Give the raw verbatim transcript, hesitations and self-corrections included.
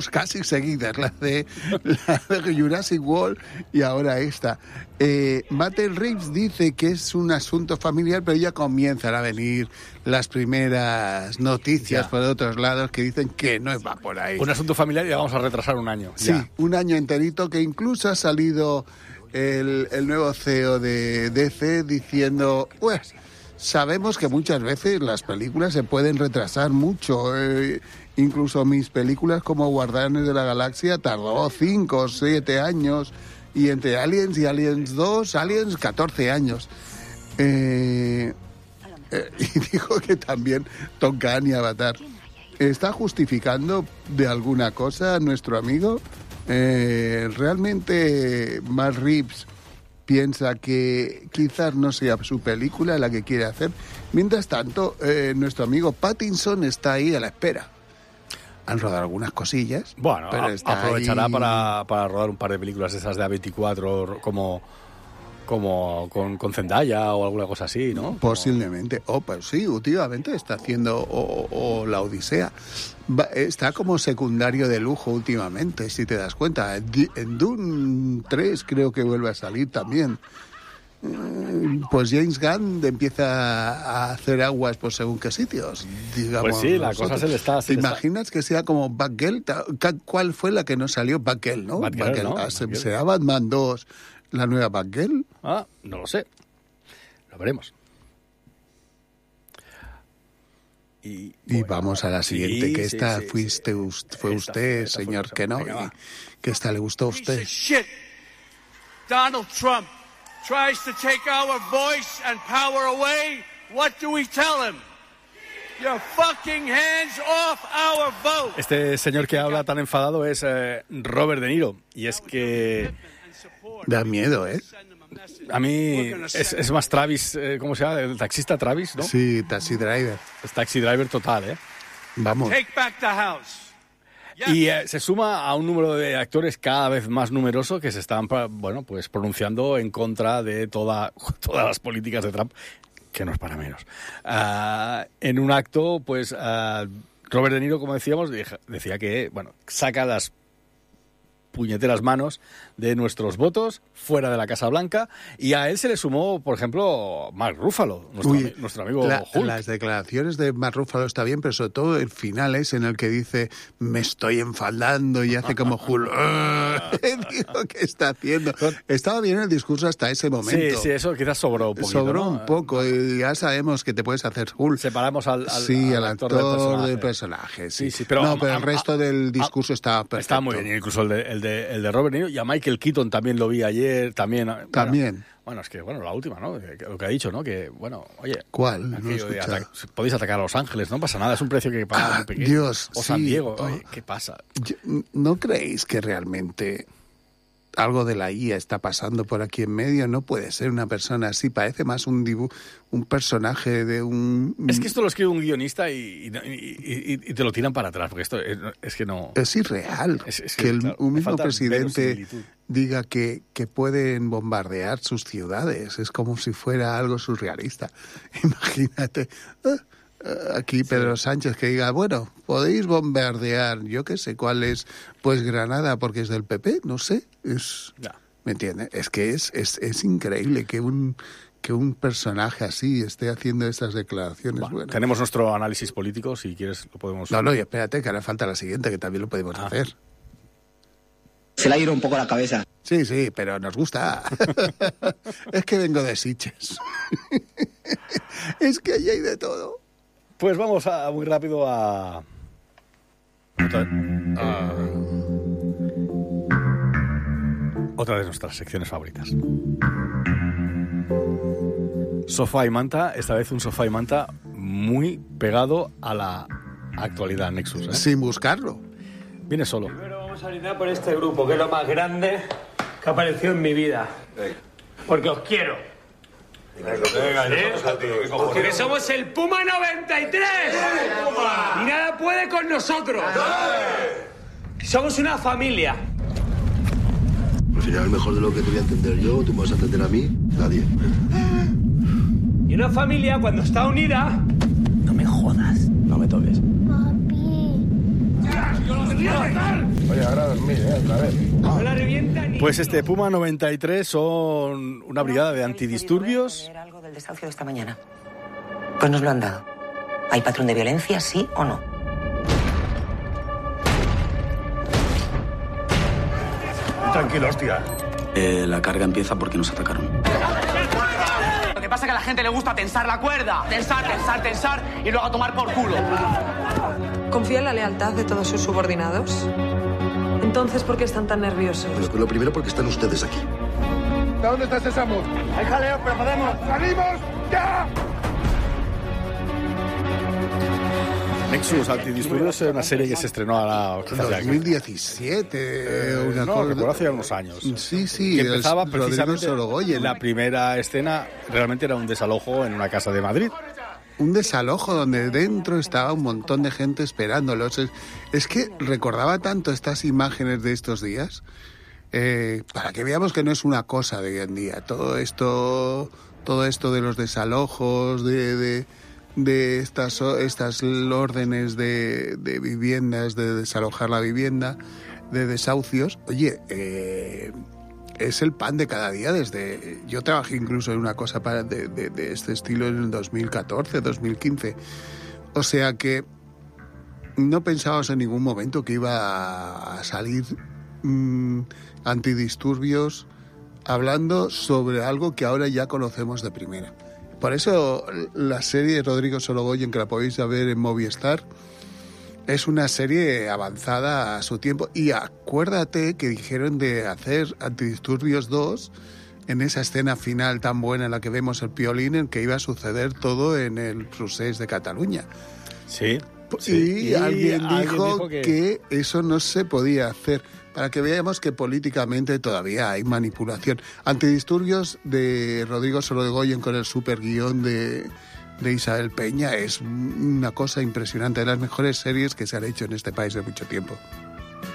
casi seguidas, la de, la de Jurassic World y ahora esta. Eh, Matt Reeves dice que es un asunto familiar, pero ya comienzan a venir las primeras noticias ya. por otros lados que dicen que no va por ahí. Un asunto familiar y ya vamos a retrasar un año. Sí, ya. un año enterito, que incluso ha salido el, el nuevo C E O de D C diciendo, pues, sabemos que muchas veces las películas se pueden retrasar mucho. Eh, incluso mis películas como Guardianes de la Galaxia tardó cinco o siete años. Y entre Aliens y Aliens dos, Aliens catorce años. Eh, eh, y dijo que también Top Gun y Avatar. ¿Está justificando de alguna cosa nuestro amigo? Eh, ¿Realmente Matt Reeves piensa que quizás no sea su película la que quiere hacer? Mientras tanto, eh, nuestro amigo Pattinson está ahí a la espera. Han rodado algunas cosillas. Bueno, pero a, está aprovechará ahí... para, para rodar un par de películas esas de A veinticuatro como, como con, con Zendaya o alguna cosa así, ¿no? Posiblemente. O oh, pues sí, últimamente está haciendo o, o La Odisea. Va, está como secundario de lujo últimamente, si te das cuenta. En Dune tres creo que vuelve a salir también. Pues James Gunn empieza a hacer aguas por según qué sitios, digamos. Pues sí, la nosotros. cosa se le está... ¿Te imaginas está... que sea como Batgirl? ¿Cuál fue la que no salió? Batgirl, ¿no? Batgirl, Batgirl. ¿no? Ah, Batgirl. ¿será Batman dos la nueva Batgirl? Ah, no lo sé. Lo veremos. Y, y bueno, vamos a la siguiente, sí, que esta sí, sí, fuiste, sí. fue esta, usted, esta señor, fue que no, Venga, y, que esta le gustó a usted. Shit. Donald Trump tries to take our voice and power away. What do we tell him? Your fucking hands off our vote. Este señor que habla tan enfadado es eh, Robert De Niro, y es que da miedo, ¿eh? A mí es, es más Travis, eh, ¿cómo se llama? El taxista Travis, ¿no? Sí, Taxi Driver. Es Taxi Driver total, ¿eh? Vamos. Take back the house. Y eh, se suma a un número de actores cada vez más numeroso que se están, bueno, pues pronunciando en contra de toda, todas las políticas de Trump, que no es para menos. Uh, en un acto, pues, uh, Robert De Niro, como decíamos, decía que, bueno, saca las puñeteras manos de nuestros votos fuera de la Casa Blanca, y a él se le sumó, por ejemplo, Mark Ruffalo, nuestro, Uy, ami- nuestro amigo la, Hulk. Las declaraciones de Mark Ruffalo está bien, pero sobre todo el final es en el que dice me estoy enfaldando y hace como Hulk. Digo, ¿qué está haciendo? Estaba bien el discurso hasta ese momento. Sí, sí, eso quizás sobró un poquito, Sobró ¿no? un poco, y ya sabemos que te puedes hacer Hulk. Separamos al, al, sí, al al actor, actor del personaje. del personaje. Sí, Sí, sí, pero no, a- pero a- el resto a- del discurso está perfecto. Está muy bien, incluso el de, el de, el de Robert De Niro, y a Michael Keaton también lo vi ayer, también. Bueno, También. Bueno, es que, bueno, la última, ¿no? Que- que Lo que ha dicho, ¿no? Que, bueno, oye... ¿Cuál? No he aquello de escuchado. ata- podéis atacar a Los Ángeles, no pasa nada, es un precio que hay que pagar Ah, muy pequeño. Dios, O San sí. Diego, Oh. oye, ¿qué pasa? Yo- ¿No creéis que realmente algo de la I A está pasando por aquí en medio? No puede ser una persona así, parece más un dibu- un personaje de un... Es que esto lo escribe un guionista y, y, y- y- y te lo tiran para atrás, porque esto es, es que no... Es irreal Es- es que que, el, claro, un le mismo falta presidente verosimilitud. diga que, que pueden bombardear sus ciudades. Es como si fuera algo surrealista. Imagínate... ah, aquí Pedro Sánchez que diga, bueno, podéis bombardear, yo qué sé cuál es, pues Granada porque es del P P, no sé, es, Ya. ¿me entiendes? Es que es, es, es increíble que un que un personaje así esté haciendo estas declaraciones. Bueno, Bueno, tenemos nuestro análisis político, si quieres lo podemos... no, no, y espérate que ahora falta la siguiente, que también lo podemos Ah. hacer. Se le ha ido un poco la cabeza. Sí, sí, pero nos gusta. Es que vengo de Sitges. Es que allí hay de todo. Pues vamos a, muy rápido a... Otra, a- otra de nuestras secciones favoritas. Sofá y manta, esta vez un sofá y manta muy pegado a la actualidad Nexus, ¿eh? Sin buscarlo. Viene solo. Primero vamos a brindar por este grupo, que es lo más grande que ha aparecido en mi vida. Porque os quiero. ¿Eh? Porque somos el Puma noventa y tres. Y nada puede con nosotros. Somos una familia. Al final, mejor de lo que te voy a entender yo, tú me vas a entender a mí, nadie. Y una familia, cuando está unida... No me jodas. No me toques. ¡Yo lo quería matar! ahora a dormir, ¿eh? Otra vez. No la revienta ni... Pues este Puma noventa y tres son una brigada de antidisturbios. Era algo del desahucio de esta mañana. Pues nos lo han dado. ¿Hay patrón de violencia, sí o no? Tranquilo, hostia. Eh, la carga empieza porque nos atacaron. Lo que pasa es que a la gente le gusta tensar la cuerda. Tensar, tensar, tensar y luego tomar por culo. ¿Confía en la lealtad de todos sus subordinados? Entonces, ¿por qué están tan nerviosos? Lo, lo primero porque están ustedes aquí. ¿Dónde está Sésamo? Hay jaleo, pero podemos. ¡Salimos ya! Nexus Antidisturbios es una serie que se estrenó a la dos mil diecisiete, eh, una no, cosa... recuerdo hace unos años. Sí, sí. Que empezaba Rodrigo precisamente Sorogoyen. la primera escena, realmente era un desalojo en una casa de Madrid. Un desalojo donde dentro estaba un montón de gente esperándolos. Es, es que recordaba tanto estas imágenes de estos días, eh, para que veamos que no es una cosa de hoy en día. Todo esto, todo esto de los desalojos, de... de de estas estas órdenes de, de viviendas, de desalojar la vivienda, de desahucios, oye, eh, es el pan de cada día. Desde yo trabajé incluso en una cosa para de, de, de este estilo en el dos mil catorce, dos mil quince, o sea que no pensábamos en ningún momento que iba a salir mmm, antidisturbios hablando sobre algo que ahora ya conocemos de primera. Por eso la serie de Rodrigo Sorogoyen, que la podéis ver en Movistar, es una serie avanzada a su tiempo. Y acuérdate que dijeron de hacer Antidisturbios dos en esa escena final tan buena en la que vemos el Piolín, en que iba a suceder todo en el Procés de Cataluña. Sí. sí. Y, y alguien, alguien dijo, dijo que... que eso no se podía hacer. Para que veamos que políticamente todavía hay manipulación. Antidisturbios de Rodrigo Sorogoyen con el super guión de, de Isabel Peña es una cosa impresionante, de las mejores series que se han hecho en este país de mucho tiempo.